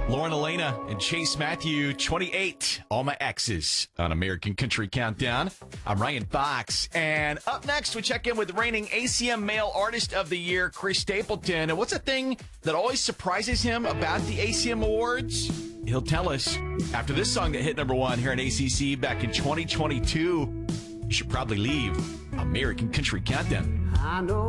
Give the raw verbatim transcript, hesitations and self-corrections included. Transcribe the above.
Lauren Elena and Chase Matthew, twenty-eight, All My Exes on American Country Countdown. I'm Ryan Fox. And up next, we check in with reigning A C M Male Artist of the Year, Chris Stapleton. And what's a thing that always surprises him about the A C M Awards? He'll tell us after this song that hit number one here in A C C back in twenty twenty-two. You should probably leave American Country Countdown. I know.